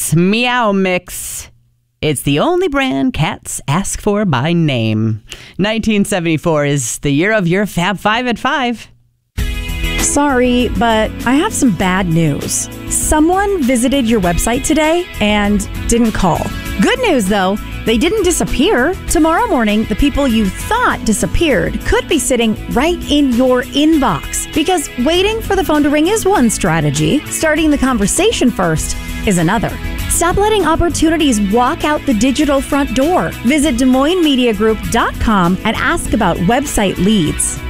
Mix, Meow Mix. It's the only brand cats ask for by name. 1974 is the year of your Fab Five at 5. Sorry, but I have some bad news. Someone visited your website today and didn't call. Good news, though, they didn't disappear. Tomorrow morning, the people you thought disappeared could be sitting right in your inbox. Because waiting for the phone to ring is one strategy. Starting the conversation first is another. Stop letting opportunities walk out the digital front door. Visit DesMoinesMediaGroup.com and ask about website leads.